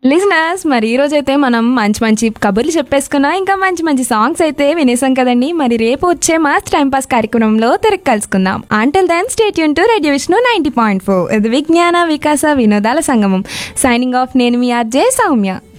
Listeners, మరి ఈ రోజైతే మనం మంచి మంచి కబుర్లు చెప్పేసుకున్నా, ఇంకా మంచి మంచి సాంగ్స్ అయితే వినేసాం కదండి. మరి రేపు వచ్చే మాస్ టైం పాస్ కార్యక్రమంలో తిరిగి కలుసుకుందాం. Until then stay tune to radio Vishnu 90.4. ఇది విజ్ఞాన వికాస వినోదాల సంగమం. సైనింగ్ ఆఫ్, నేను మీ ఆర్జే సౌమ్య.